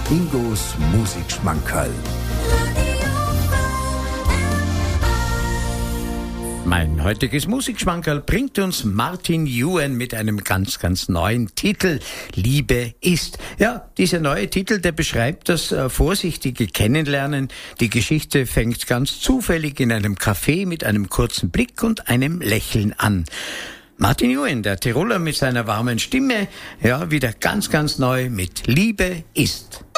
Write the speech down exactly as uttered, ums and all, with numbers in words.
Ingos Musikschmankerl. Mein heutiges Musikschmankerl bringt uns Martin Ewan mit einem ganz, ganz neuen Titel, Liebe ist. Ja, dieser neue Titel, der beschreibt das äh, vorsichtige Kennenlernen. Die Geschichte fängt ganz zufällig in einem Café mit einem kurzen Blick und einem Lächeln an. Martin Ewan, der Tiroler mit seiner warmen Stimme, ja, wieder ganz, ganz neu mit Liebe ist.